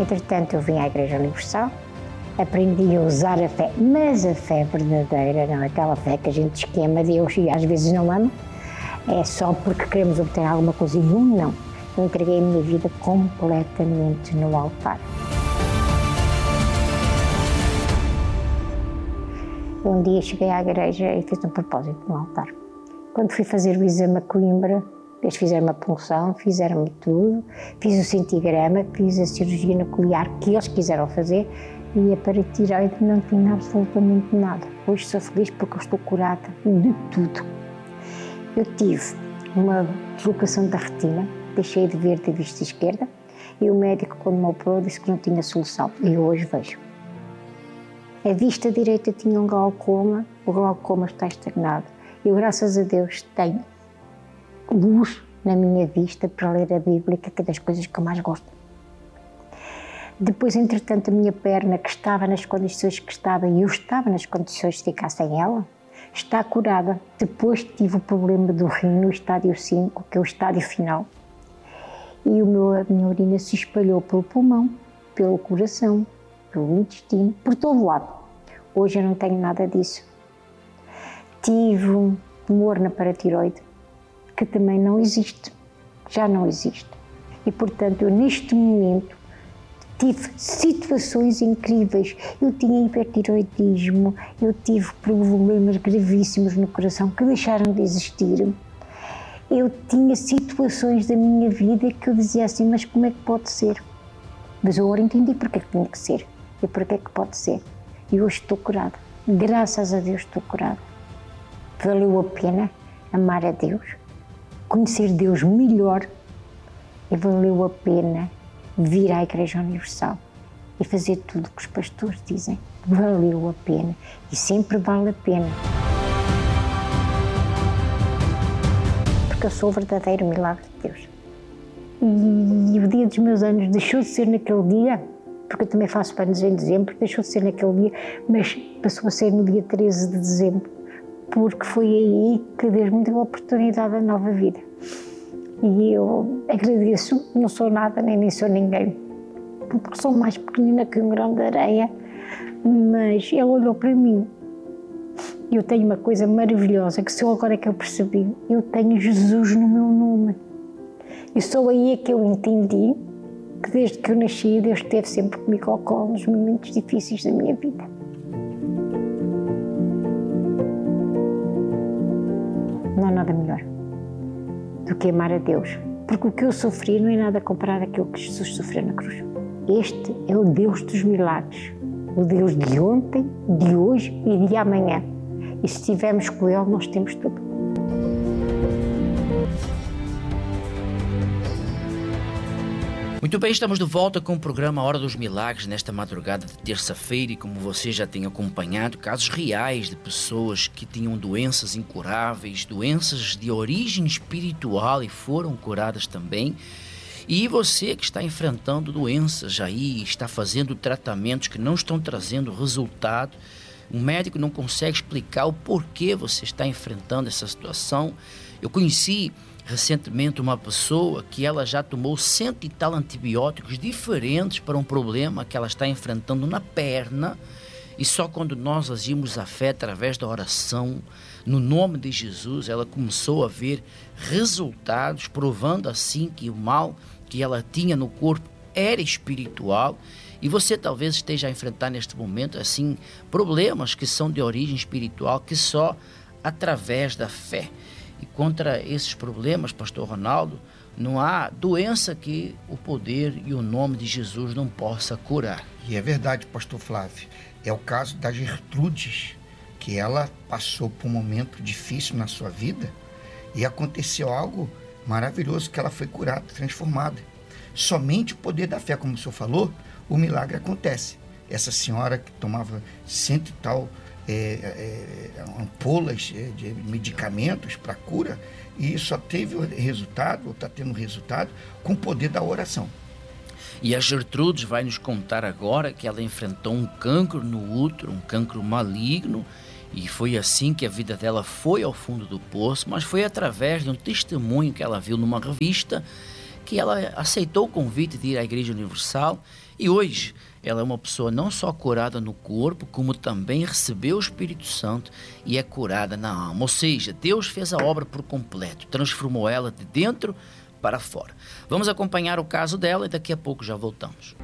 Entretanto, eu vim à Igreja Universal, aprendi a usar a fé, mas a fé verdadeira, não aquela fé que a gente diz que ama Deus e às vezes não ama, é só porque queremos obter alguma coisa e não. Eu entreguei a minha vida completamente no altar. Um dia cheguei à igreja e fiz um propósito no altar. Quando fui fazer o exame a Coimbra, eles fizeram uma punção, fizeram-me tudo, fiz o centigrama, fiz a cirurgia nuclear que eles quiseram fazer e a paratiroide não tinha absolutamente nada. Hoje sou feliz porque eu estou curada de tudo. Eu tive uma deslocação da retina, deixei de ver da vista esquerda e o médico, quando me operou, disse que não tinha solução e hoje vejo. A vista direita tinha um glaucoma, o glaucoma está estagnado. Eu, graças a Deus, tenho luz na minha vista para ler a Bíblia, que é das coisas que eu mais gosto. Depois, entretanto, a minha perna, que estava nas condições que estava, e eu estava nas condições de ficar sem ela, está curada. Depois tive o problema do rim no estádio 5, que é o estádio final. E a minha urina se espalhou pelo pulmão, pelo coração, pelo intestino, por todo lado. Hoje eu não tenho nada disso. Tive um tumor na paratiroide, que também não existe, já não existe. E, portanto, eu neste momento tive situações incríveis. Eu tinha hipertiroidismo, eu tive problemas gravíssimos no coração que deixaram de existir. Eu tinha situações da minha vida que eu dizia assim, mas como é que pode ser? Mas eu agora entendi porque é que tinha que ser e porque é que pode ser. E hoje estou curada. Graças a Deus estou curada. Valeu a pena amar a Deus, conhecer Deus melhor e valeu a pena vir à Igreja Universal e fazer tudo o que os pastores dizem. Valeu a pena e sempre vale a pena. Porque eu sou o verdadeiro milagre de Deus. E o dia dos meus anos deixou de ser naquele dia, porque eu também faço anos em dezembro, deixou de ser naquele dia, mas passou a ser no dia 13 de dezembro, porque foi aí que Deus me deu a oportunidade da nova vida. E eu agradeço, não sou nada, nem sou ninguém, porque sou mais pequenina que um grão de areia, mas Ele olhou para mim. Eu tenho uma coisa maravilhosa, que só agora é que eu percebi, eu tenho Jesus no meu nome. E só aí é que eu entendi que desde que eu nasci, Deus esteve sempre comigo ao colo nos momentos difíceis da minha vida. Não há nada melhor do que amar a Deus, porque o que eu sofri não é nada comparado àquilo que Jesus sofreu na cruz. Este é o Deus dos milagres, o Deus de ontem, de hoje e de amanhã. E se estivermos com Ele, nós temos tudo. Muito bem, estamos de volta com o programa Hora dos Milagres nesta madrugada de terça-feira e como você já tem acompanhado, casos reais de pessoas que tinham doenças incuráveis, doenças de origem espiritual e foram curadas também. E você que está enfrentando doenças aí, está fazendo tratamentos que não estão trazendo resultado, o médico não consegue explicar o porquê você está enfrentando essa situação. Eu conheci recentemente uma pessoa que ela já tomou 100 e tal antibióticos diferentes para um problema que ela está enfrentando na perna, e só quando nós agimos a fé através da oração, no nome de Jesus, ela começou a ver resultados, provando assim que o mal que ela tinha no corpo era espiritual. E você talvez esteja a enfrentar neste momento assim problemas que são de origem espiritual, que só através da fé. E contra esses problemas, pastor Ronaldo, não há doença que o poder e o nome de Jesus não possa curar. E é verdade, pastor Flávio. É o caso da Gertrudes, que ela passou por um momento difícil na sua vida e aconteceu algo maravilhoso, que ela foi curada, transformada. Somente o poder da fé, como o senhor falou, o milagre acontece. Essa senhora que tomava 100 e tal ampolas de medicamentos para cura, e só teve resultado, ou está tendo resultado, com o poder da oração. E a Gertrudes vai nos contar agora que ela enfrentou um cancro no útero, um cancro maligno, e foi assim que a vida dela foi ao fundo do poço, mas foi através de um testemunho que ela viu numa revista, que ela aceitou o convite de ir à Igreja Universal e hoje ela é uma pessoa não só curada no corpo, como também recebeu o Espírito Santo e é curada na alma. Ou seja, Deus fez a obra por completo, transformou ela de dentro para fora. Vamos acompanhar o caso dela e daqui a pouco já voltamos.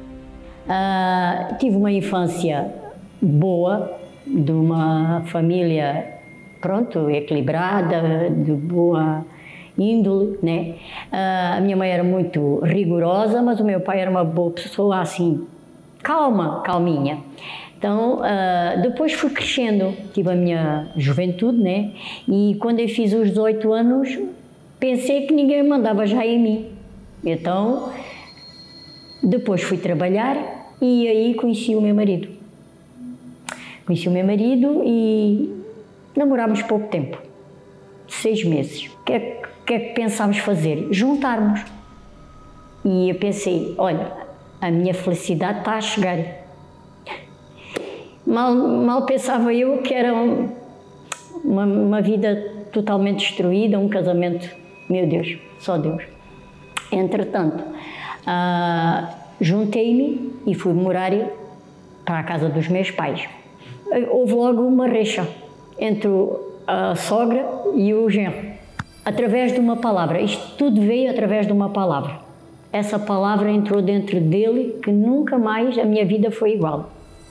Tive uma infância boa, de uma família, equilibrada, de boa índole, né? A minha mãe era muito rigorosa, mas o meu pai era uma boa pessoa, assim, calminha. Então, depois fui crescendo, tive a minha juventude, né? E quando eu fiz os 18 anos, pensei que ninguém mandava já em mim. Então, depois fui trabalhar e aí conheci o meu marido. E namorámos pouco tempo, 6 meses. O que é que pensámos fazer? Juntarmos. E eu pensei, olha, a minha felicidade está a chegar. Mal pensava eu que era uma vida totalmente destruída, um casamento, meu Deus, só Deus. Entretanto, juntei-me e fui morar para a casa dos meus pais. Houve logo uma rixa entre a sogra e o genro, através de uma palavra. Isto tudo veio através de uma palavra. Essa palavra entrou dentro dele que nunca mais a minha vida foi igual.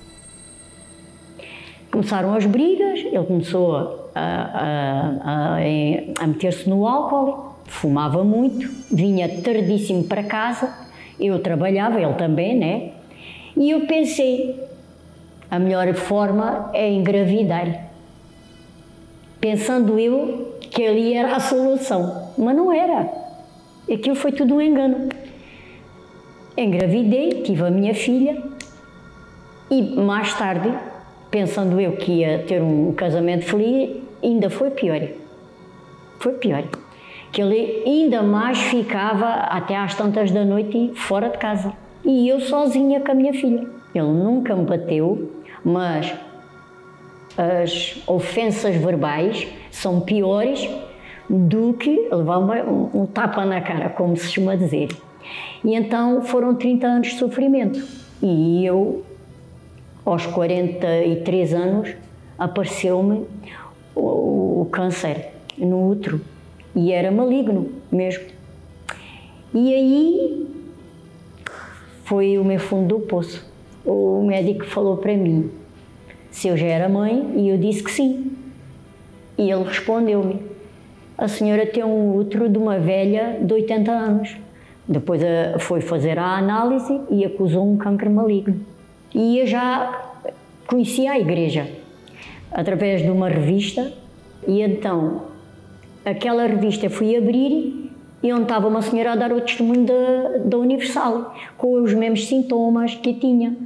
Começaram as brigas, ele começou a meter-se no álcool, fumava muito, vinha tardíssimo para casa, eu trabalhava, ele também, né? E eu pensei, a melhor forma é engravidar. Pensando eu que ali era a solução, mas não era. Aquilo foi tudo um engano. Engravidei, tive a minha filha e mais tarde, pensando eu que ia ter um casamento feliz, ainda foi pior. Foi pior. Que ele ainda mais ficava até às tantas da noite fora de casa. E eu sozinha com a minha filha. Ele nunca me bateu, mas as ofensas verbais são piores do que levar um tapa na cara, como se costuma dizer. E então foram 30 anos de sofrimento. E eu, aos 43 anos, apareceu-me o câncer no útero. E era maligno mesmo. E aí foi o meu fundo do poço. O médico falou para mim se eu já era mãe e eu disse que sim. E ele respondeu-me, a senhora tem um útero de uma velha de 80 anos. Depois foi fazer a análise e acusou um câncer maligno. E eu já conhecia a igreja através de uma revista e então aquela revista fui abrir e onde estava uma senhora a dar o testemunho da Universal, com os mesmos sintomas que tinha.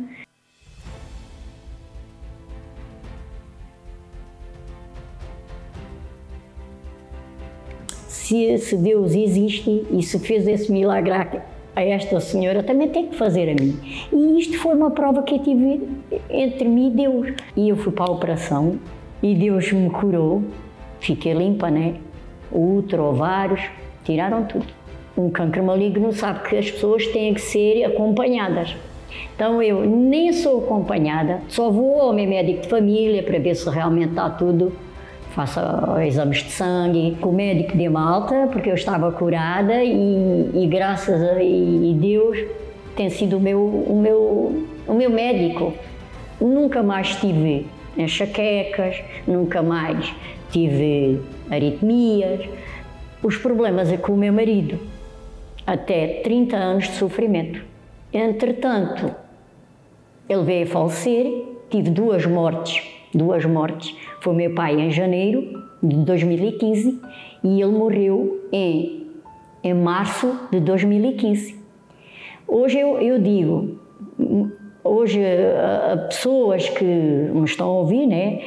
Se Deus existe e se fez esse milagre a esta senhora, também tem que fazer a mim. E isto foi uma prova que eu tive entre mim e Deus. E eu fui para a operação e Deus me curou, fiquei limpa, né? O útero, ovários, tiraram tudo. Um câncer maligno sabe que as pessoas têm que ser acompanhadas. Então eu nem sou acompanhada, só vou ao meu médico de família para ver se realmente está tudo. Faço exames de sangue, o médico deu-me alta porque eu estava curada e graças a Deus tem sido o meu médico. Nunca mais tive enxaquecas, nunca mais tive arritmias. Os problemas é com o meu marido, até 30 anos de sofrimento. Entretanto, ele veio a falecer, tive duas mortes. Foi meu pai em janeiro de 2015 e ele morreu em março de 2015. Hoje eu digo, hoje pessoas que me estão a ouvir, né,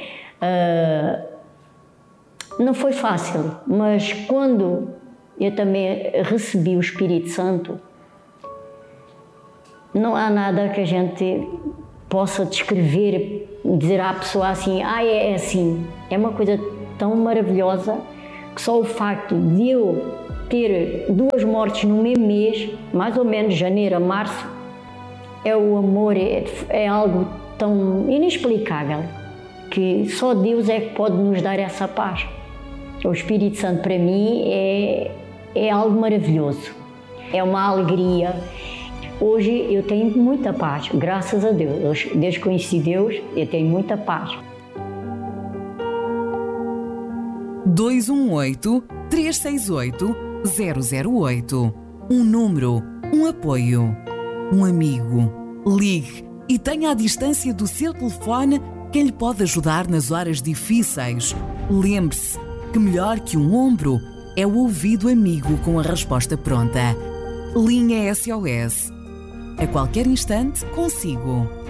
não foi fácil, mas quando eu também recebi o Espírito Santo, não há nada que a gente possa descrever, dizer à pessoa assim, é assim. É uma coisa tão maravilhosa que só o facto de eu ter 2 mortes no mesmo mês, mais ou menos janeiro a março, o amor é algo tão inexplicável que só Deus é que pode nos dar essa paz. O Espírito Santo para mim é algo maravilhoso, é uma alegria. Hoje eu tenho muita paz, graças a Deus. Desde que conheci Deus, eu tenho muita paz. 218-368-008. Um número, um apoio, um amigo. Ligue e tenha à distância do seu telefone quem lhe pode ajudar nas horas difíceis. Lembre-se que melhor que um ombro é o ouvido amigo com a resposta pronta. Linha SOS. A qualquer instante, consigo.